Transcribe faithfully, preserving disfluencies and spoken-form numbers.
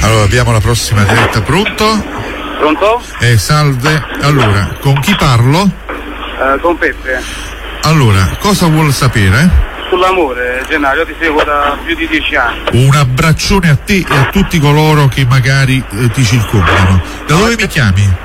Allora abbiamo la prossima diretta, pronto? Pronto? Eh, salve, allora, con chi parlo? Uh, con Peppe. Allora, cosa vuol sapere? Sull'amore, Gennaio, io ti seguo da più di dieci anni. Un abbraccione a te e a tutti coloro che magari eh, ti circondano. Da dove mi chiami?